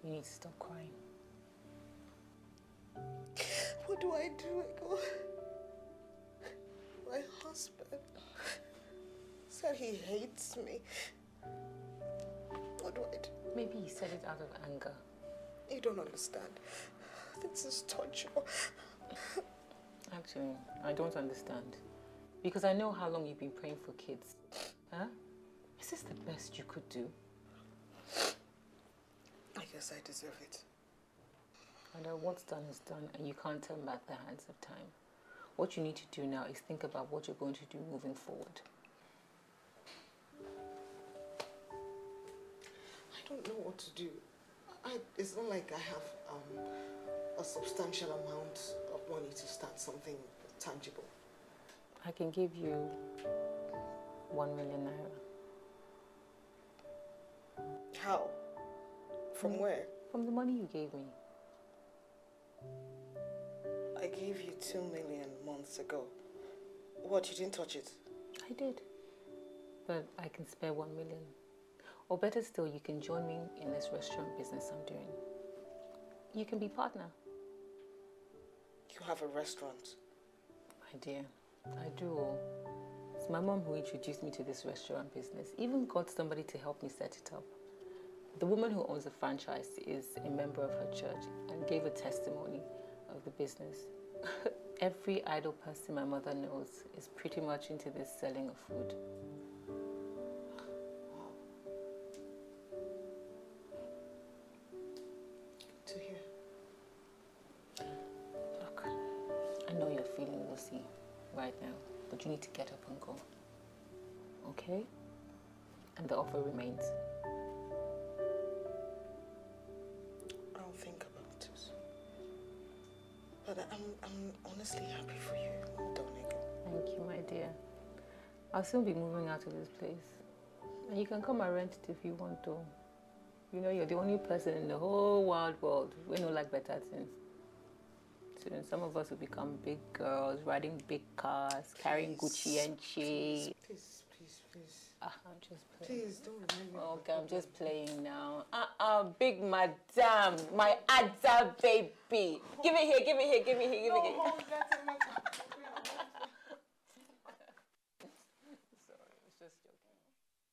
You need to stop crying. What do I do, Ego? My husband said he hates me. What do I do? Maybe he said it out of anger. You don't understand. This is torture. Actually, I don't understand. Because I know how long you've been praying for kids. Huh? Is this the best you could do? I guess I deserve it. I know what's done is done, and you can't turn back the hands of time. What you need to do now is think about what you're going to do moving forward. I don't know what to do. It's not like I have a substantial amount of money to start something tangible. I can give you 1 million naira. How? From where? From the money you gave me. I gave you 2 million months ago. What, you didn't touch it? I did. But I can spare 1 million. Or better still, you can join me in this restaurant business I'm doing. You can be partner. You have a restaurant? My dear, I do. It's my mom who introduced me to this restaurant business. Even got somebody to help me set it up. The woman who owns the franchise is a member of her church and gave a testimony of the business. Every idle person my mother knows is pretty much into this selling of food. To hear. Look, I know you're feeling loosey right now, but you need to get up and go. Okay? And the offer remains. I'll think about it. But I'm honestly happy for you, Donego. Thank you, my dear. I'll soon be moving out of this place. And you can come and rent it if you want to. You know, you're the only person in the whole wide world who don't like better things. Soon, some of us will become big girls, riding big cars, carrying Gucci and Chi. Please. I'm just playing. Please, don't remind me. Okay, I'm just playing now. Big madam, my Ada baby. Give it here. Hold that in my